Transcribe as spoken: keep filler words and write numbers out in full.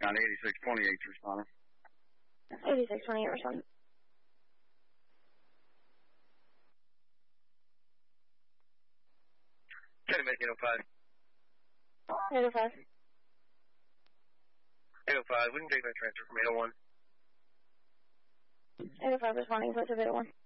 Got eighty-six twenty-eight responding. eighty-six twenty-eight responding. Can you make eight oh five? eight oh five. eight oh five, we can take that transfer from eight oh one. eight oh five responding, so it's eight oh one.